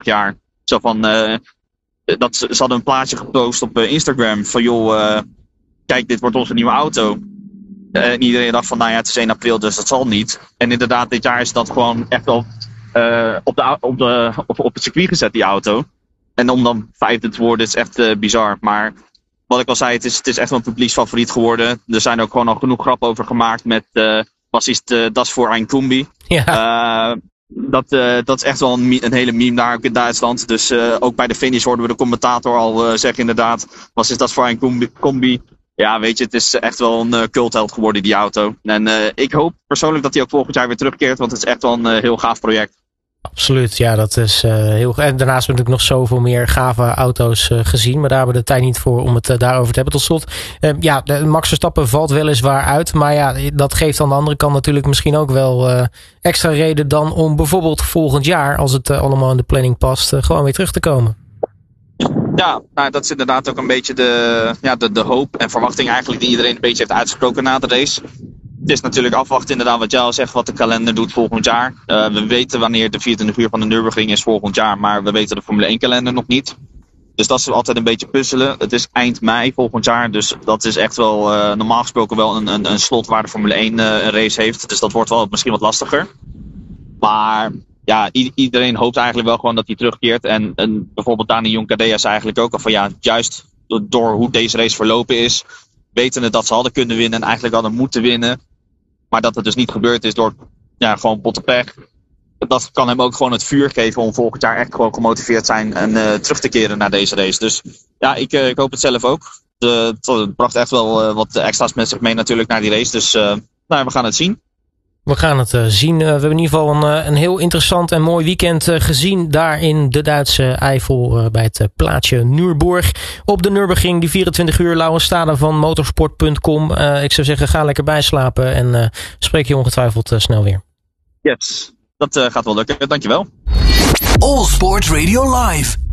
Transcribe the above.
jaar. Zo van, ze hadden een plaatje gepost op Instagram van joh, kijk, dit wordt onze nieuwe auto. En iedereen dacht van, nou ja, het is 1 april, dus dat zal niet. En inderdaad, dit jaar is dat gewoon echt wel op het circuit gezet, die auto. En om dan 5e te worden is echt bizar. Maar wat ik al zei, het is echt wel een publieksfavoriet geworden. Er zijn ook gewoon al genoeg grappen over gemaakt met bassist Das voor ein Kombi. Ja. Dat is echt wel een hele meme daar ook in Duitsland. Dus ook bij de finish hoorden we de commentator al zeggen inderdaad, bassist Das voor ein Kombi. Ja, weet je, het is echt wel een cultheld geworden, die auto. En ik hoop persoonlijk dat hij ook volgend jaar weer terugkeert, want het is echt wel een heel gaaf project. Absoluut, ja, dat is heel. En daarnaast hebben we natuurlijk nog zoveel meer gave auto's gezien, maar daar hebben we de tijd niet voor om het daarover te hebben. Tot slot, Max Verstappen valt weliswaar uit, maar ja, dat geeft aan de andere kant natuurlijk misschien ook wel extra reden dan om bijvoorbeeld volgend jaar, als het allemaal in de planning past, gewoon weer terug te komen. Ja, nou, dat is inderdaad ook een beetje de hoop en verwachting eigenlijk die iedereen een beetje heeft uitgesproken na de race. Het is natuurlijk afwachten inderdaad wat jij al zegt, wat de kalender doet volgend jaar. We weten wanneer de 24 uur van de Nürburgring is volgend jaar, maar we weten de Formule 1 kalender nog niet. Dus dat is altijd een beetje puzzelen. Het is eind mei volgend jaar, dus dat is echt wel normaal gesproken wel een slot waar de Formule 1 een race heeft. Dus dat wordt wel misschien wat lastiger. Maar ja, iedereen hoopt eigenlijk wel gewoon dat hij terugkeert. En bijvoorbeeld Dani Joncadea zei eigenlijk ook al van ja, juist door hoe deze race verlopen is, wetende dat ze hadden kunnen winnen en eigenlijk hadden moeten winnen. Maar dat het dus niet gebeurd is door gewoon botte pech. Dat kan hem ook gewoon het vuur geven om volgend jaar echt gewoon gemotiveerd zijn en terug te keren naar deze race. Dus ja, ik hoop het zelf ook. Het bracht echt wel wat extra's met zich mee natuurlijk naar die race. Dus we gaan het zien. We gaan het zien. We hebben in ieder geval een heel interessant en mooi weekend gezien daar in de Duitse Eifel bij het plaatsje Nürburg. Op de Nürburgring, die 24 uur Laurens Stade van motorsport.com. Ik zou zeggen, ga lekker bijslapen en spreek je ongetwijfeld snel weer. Yes, dat gaat wel lukken. Dankjewel. All Sport Radio Live.